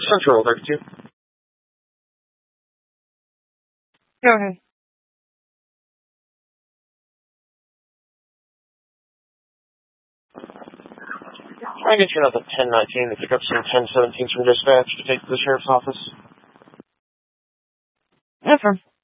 Central 32. Go ahead. I get you another 1019 to pick up some 1017s from dispatch to take to the sheriff's office. Yes, sir.